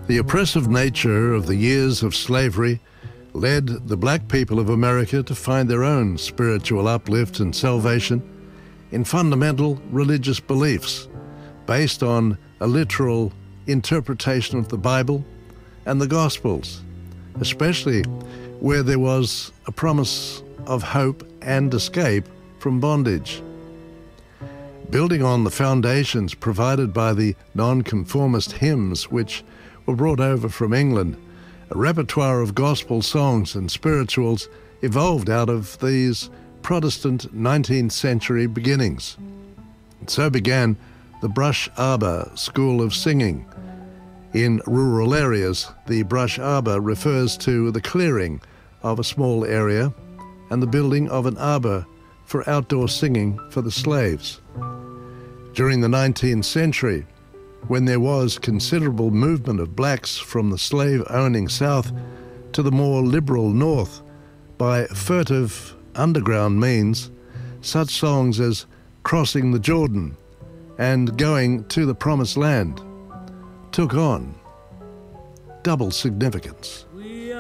The oppressive nature of the years of slavery led the black people of America to find their own spiritual uplift and salvation in fundamental religious beliefs based on a literal interpretation of the Bible and the Gospels, especially where there was a promise of hope and escape from bondage. Building on the foundations provided by the nonconformist hymns which were brought over from England, a repertoire of gospel songs and spirituals evolved out of these Protestant 19th century beginnings. And so began the Brush Arbor School of Singing. In rural areas, the brush arbor refers to the clearing of a small area and the building of an arbor for outdoor singing for the slaves. During the 19th century, when there was considerable movement of blacks from the slave-owning South to the more liberal North by furtive underground means, such songs as Crossing the Jordan and Going to the Promised Land took on double significance.